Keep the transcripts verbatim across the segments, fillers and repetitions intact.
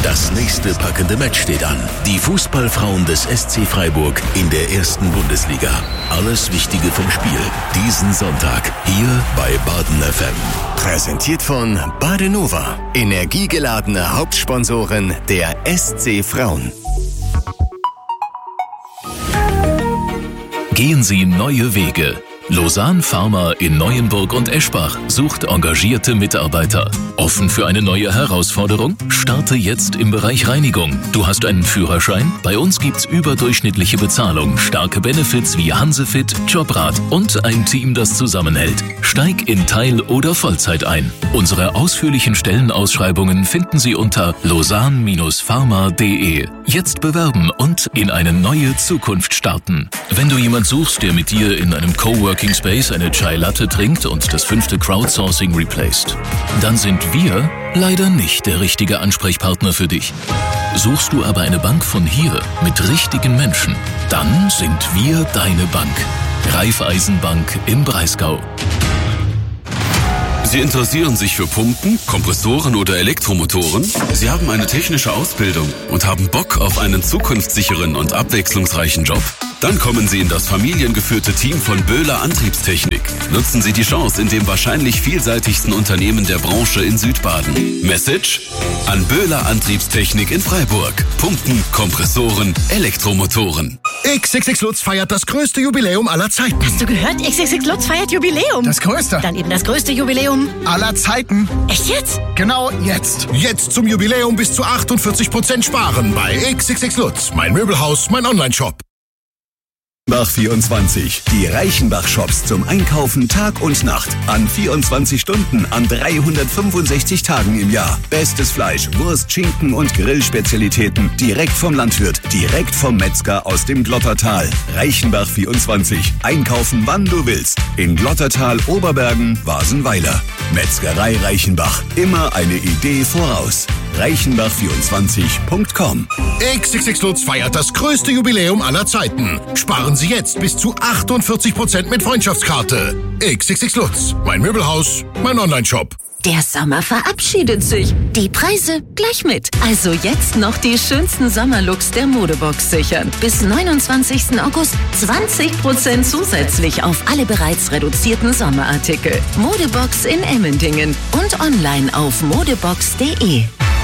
Das nächste packende Match steht an. Die Fußballfrauen des S C Freiburg in der ersten Bundesliga. Alles Wichtige vom Spiel. Diesen Sonntag hier bei Baden F M. Präsentiert von Badenova. Energiegeladene Hauptsponsorin der S C Frauen. Gehen Sie neue Wege. Lausanne Pharma in Neuenburg und Eschbach sucht engagierte Mitarbeiter. Offen für eine neue Herausforderung? Starte jetzt im Bereich Reinigung. Du hast einen Führerschein? Bei uns gibt's überdurchschnittliche Bezahlung, starke Benefits wie Hansefit, Jobrat und ein Team, das zusammenhält. Steig in Teil- oder Vollzeit ein. Unsere ausführlichen Stellenausschreibungen finden Sie unter lausanne Bindestrich pharma punkt de. Jetzt bewerben und in eine neue Zukunft starten. Wenn du jemand suchst, der mit dir in einem Coworking Space eine Chai Latte trinkt und das fünfte Crowdsourcing replaced, dann sind wir leider nicht der richtige Ansprechpartner für dich. Suchst du aber eine Bank von hier mit richtigen Menschen, dann sind wir deine Bank. Raiffeisenbank im Breisgau. Sie interessieren sich für Pumpen, Kompressoren oder Elektromotoren? Sie haben eine technische Ausbildung und haben Bock auf einen zukunftssicheren und abwechslungsreichen Job? Dann kommen Sie in das familiengeführte Team von Böhler Antriebstechnik. Nutzen Sie die Chance in dem wahrscheinlich vielseitigsten Unternehmen der Branche in Südbaden. Message? An Böhler Antriebstechnik in Freiburg. Pumpen, Kompressoren, Elektromotoren. X X X Lutz feiert das größte Jubiläum aller Zeiten. Hast du gehört? X X X Lutz feiert Jubiläum. Das größte. Dann eben das größte Jubiläum aller Zeiten. Echt jetzt? Genau jetzt. Jetzt zum Jubiläum bis zu achtundvierzig Prozent sparen bei X X X Lutz. Mein Möbelhaus, mein Online-Shop. Reichenbach vierundzwanzig. Die Reichenbach-Shops zum Einkaufen Tag und Nacht. An vierundzwanzig Stunden, an dreihundertfünfundsechzig Tagen im Jahr. Bestes Fleisch, Wurst, Schinken und Grillspezialitäten. Direkt vom Landwirt, direkt vom Metzger aus dem Glottertal. Reichenbach vierundzwanzig. Einkaufen, wann du willst. In Glottertal, Oberbergen, Wasenweiler. Metzgerei Reichenbach. Immer eine Idee voraus. reichenbach vierundzwanzig punkt com. X X X Lutz feiert das größte Jubiläum aller Zeiten. Sparen Sie jetzt bis zu achtundvierzig Prozent mit Freundschaftskarte. X X X Lutz. Mein Möbelhaus, mein Online-Shop. Der Sommer verabschiedet sich. Die Preise gleich mit. Also jetzt noch die schönsten Sommerlooks der Modebox sichern. Bis neunundzwanzigsten August zwanzig Prozent zusätzlich auf alle bereits reduzierten Sommerartikel. Modebox in Emmendingen und online auf modebox punkt de.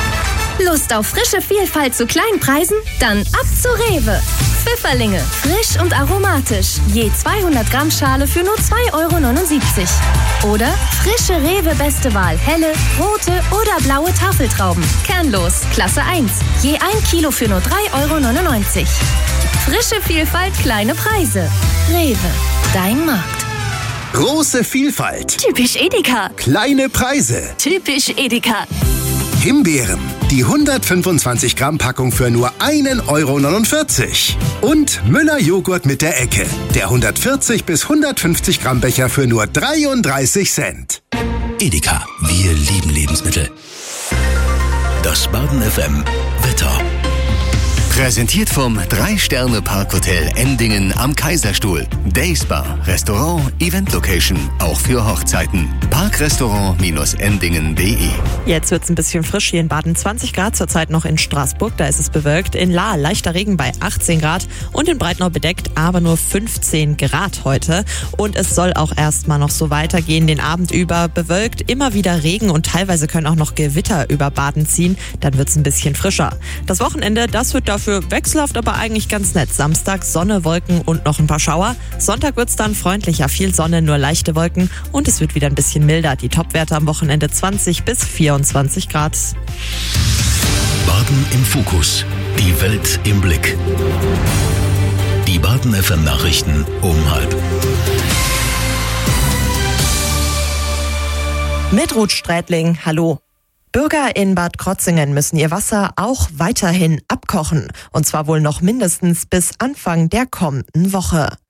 Lust auf frische Vielfalt zu kleinen Preisen? Dann ab zu Rewe. Pfifferlinge, frisch und aromatisch. Je zweihundert Gramm Schale für nur zwei Euro neunundsiebzig. Oder frische Rewe Beste Wahl, helle, rote oder blaue Tafeltrauben. Kernlos, Klasse eins. Je ein Kilo für nur drei Euro neunundneunzig. Frische Vielfalt, kleine Preise. Rewe, dein Markt. Große Vielfalt. Typisch Edeka. Kleine Preise. Typisch Edeka. Himbeeren. Die hundertfünfundzwanzig Gramm Packung für nur ein Euro neunundvierzig. Und Müller Joghurt mit der Ecke. Der hundertvierzig bis hundertfünfzig Gramm Becher für nur dreiunddreißig Cent. Edeka, wir lieben Lebensmittel. Das Baden F M Wetter. Präsentiert vom drei Sterne Parkhotel Endingen am Kaiserstuhl. Dayspa, Restaurant, Event Location, auch für Hochzeiten. Parkrestaurant Endingen punkt de. Jetzt wird's ein bisschen frisch hier in Baden. zwanzig Grad zurzeit noch in Straßburg, da ist es bewölkt. In Lahr leichter Regen bei achtzehn Grad und in Breitnau bedeckt, aber nur fünfzehn Grad heute. Und es soll auch erstmal noch so weitergehen, den Abend über bewölkt, immer wieder Regen und teilweise können auch noch Gewitter über Baden ziehen. Dann wird's ein bisschen frischer. Das Wochenende, das wird dafür wechselhaft, aber eigentlich ganz nett. Samstag Sonne, Wolken und noch ein paar Schauer. Sonntag wird's dann freundlicher, viel Sonne, nur leichte Wolken und es wird wieder ein bisschen milder. Die Topwerte am Wochenende zwanzig bis vierundzwanzig Grad. Baden im Fokus. Die Welt im Blick. Die Baden F M Nachrichten um halb. Mit Ruth Strätling, hallo. Bürger in Bad Krotzingen müssen ihr Wasser auch weiterhin abkochen. Und zwar wohl noch mindestens bis Anfang der kommenden Woche.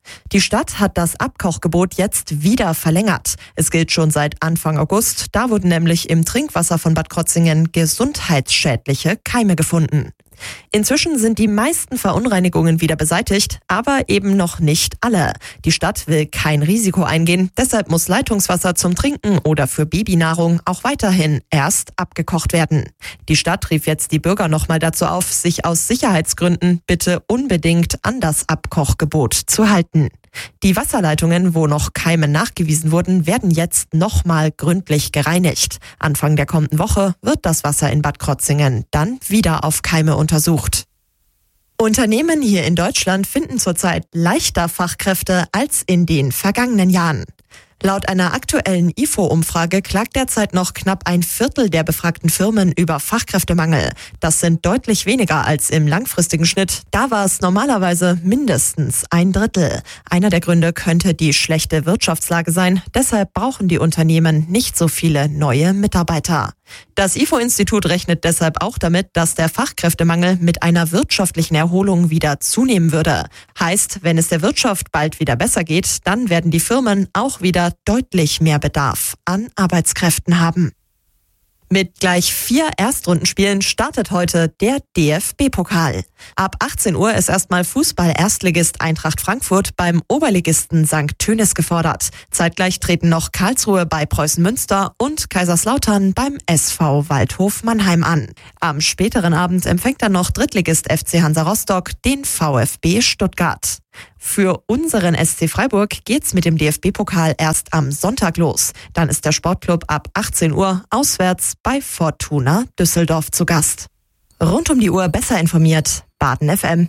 Die Stadt hat das Abkochgebot jetzt wieder verlängert. Es gilt schon seit Anfang August. Da wurden nämlich im Trinkwasser von Bad Krozingen gesundheitsschädliche Keime gefunden. Inzwischen sind die meisten Verunreinigungen wieder beseitigt, aber eben noch nicht alle. Die Stadt will kein Risiko eingehen, deshalb muss Leitungswasser zum Trinken oder für Babynahrung auch weiterhin erst abgekocht werden. Die Stadt rief jetzt die Bürger nochmal dazu auf, sich aus Sicherheitsgründen bitte unbedingt an das Abkochgebot zu halten. Die Wasserleitungen, wo noch Keime nachgewiesen wurden, werden jetzt nochmal gründlich gereinigt. Anfang der kommenden Woche wird das Wasser in Bad Krozingen dann wieder auf Keime untersucht. Unternehmen hier in Deutschland finden zurzeit leichter Fachkräfte als in den vergangenen Jahren. Laut einer aktuellen I F O-Umfrage klagt derzeit noch knapp ein Viertel der befragten Firmen über Fachkräftemangel. Das sind deutlich weniger als im langfristigen Schnitt. Da war es normalerweise mindestens ein Drittel. Einer der Gründe könnte die schlechte Wirtschaftslage sein. Deshalb brauchen die Unternehmen nicht so viele neue Mitarbeiter. Das I F O-Institut rechnet deshalb auch damit, dass der Fachkräftemangel mit einer wirtschaftlichen Erholung wieder zunehmen würde. Heißt, wenn es der Wirtschaft bald wieder besser geht, dann werden die Firmen auch wieder deutlich mehr Bedarf an Arbeitskräften haben. Mit gleich vier Erstrundenspielen startet heute der D F B-Pokal. Ab achtzehn Uhr ist erstmal Fußball-Erstligist Eintracht Frankfurt beim Oberligisten Sankt Tönis gefordert. Zeitgleich treten noch Karlsruhe bei Preußen Münster und Kaiserslautern beim S V Waldhof Mannheim an. Am späteren Abend empfängt dann noch Drittligist F C Hansa Rostock den VfB Stuttgart. Für unseren S C Freiburg geht's mit dem D F B-Pokal erst am Sonntag los. Dann ist der Sportclub ab achtzehn Uhr auswärts bei Fortuna Düsseldorf zu Gast. Rund um die Uhr besser informiert, Baden F M.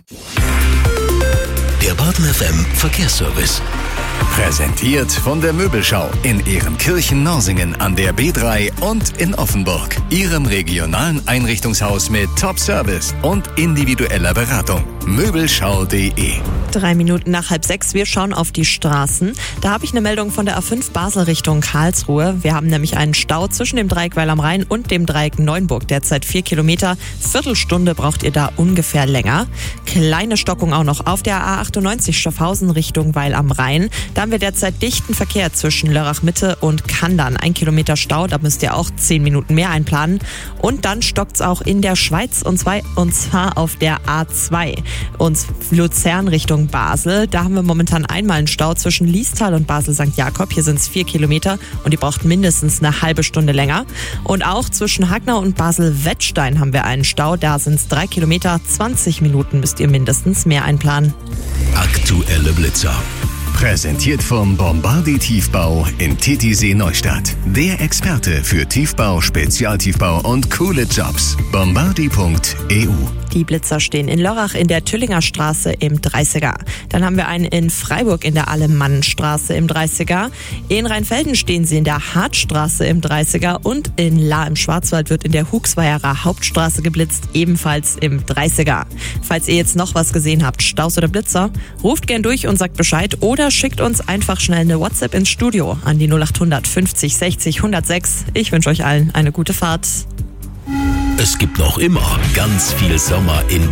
Der Baden F M Verkehrsservice. Präsentiert von der Möbelschau in Ehrenkirchen-Norsingen an der B drei und in Offenburg. Ihrem regionalen Einrichtungshaus mit Top-Service und individueller Beratung. Möbelschau punkt de. Drei Minuten nach halb sechs, wir schauen auf die Straßen. Da habe ich eine Meldung von der A fünf Basel Richtung Karlsruhe. Wir haben nämlich einen Stau zwischen dem Dreieck Weil am Rhein und dem Dreieck Neuenburg. Derzeit vier Kilometer. Viertelstunde braucht ihr da ungefähr länger. Kleine Stockung auch noch auf der A achtundneunzig Schaffhausen Richtung Weil am Rhein. Da haben wir derzeit dichten Verkehr zwischen Lörrach Mitte und Kandern. Ein Kilometer Stau, da müsst ihr auch zehn Minuten mehr einplanen. Und dann stockt's auch in der Schweiz und zwar, und zwar auf der A zwei. Und Luzern Richtung Basel. Da haben wir momentan einmal einen Stau zwischen Liestal und Basel Sankt Jakob. Hier sind es vier Kilometer und ihr braucht mindestens eine halbe Stunde länger. Und auch zwischen Hagnau und Basel-Wettstein haben wir einen Stau. Da sind es drei Kilometer, zwanzig Minuten müsst ihr mindestens mehr einplanen. Aktuelle Blitzer. Präsentiert vom Bombardi Tiefbau in Titisee Neustadt. Der Experte für Tiefbau, Spezialtiefbau und coole Jobs. Bombardi punkt e u. Die Blitzer stehen in Lörrach in der Tüllinger Straße im dreißiger. Dann haben wir einen in Freiburg in der Alemannstraße im dreißiger. In Rheinfelden stehen sie in der Hartstraße im dreißiger und in Lahr im Schwarzwald wird in der Huxweierer Hauptstraße geblitzt, ebenfalls im dreißiger. Falls ihr jetzt noch was gesehen habt, Staus oder Blitzer, ruft gern durch und sagt Bescheid oder schickt uns einfach schnell eine WhatsApp ins Studio an die null acht hundert fünfzig sechzig hundertsechs. Ich wünsche euch allen eine gute Fahrt. Es gibt noch immer ganz viel Sommer in